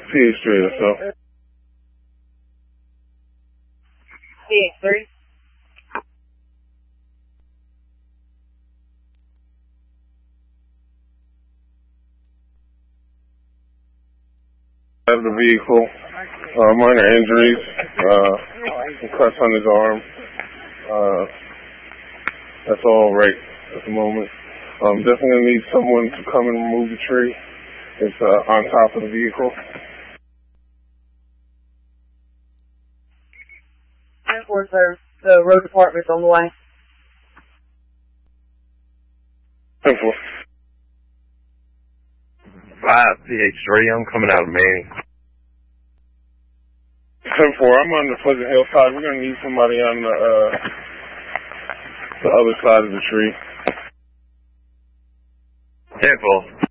PH3 or so. PH3. I have the vehicle, minor injuries, cuts on his arm. That's all right at the moment. Definitely gonna need someone to come and remove the tree. It's on top of the vehicle. And of course, the road department's on the way. 10-4. 5 PH3, I'm coming out of Manning. 10-4, I'm on the Pleasant Hill side. We're gonna need somebody on the other side of the tree. 10-4.